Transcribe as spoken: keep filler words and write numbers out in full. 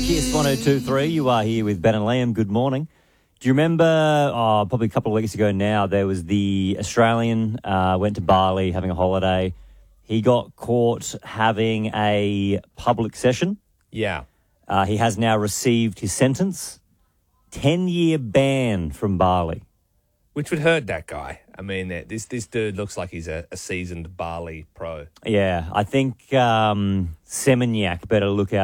Kiss one oh two three, you are here with Ben and Liam. Good morning. Do you remember, oh, probably a couple of weeks ago now, there was the Australian, uh, went to Bali having a holiday. He got caught having a public session. Yeah. Uh, he has now received his sentence. ten-year ban from Bali. Which would hurt that guy. I mean, uh, this this dude looks like he's a, a seasoned Bali pro. Yeah, I think um, Seminyak better look out.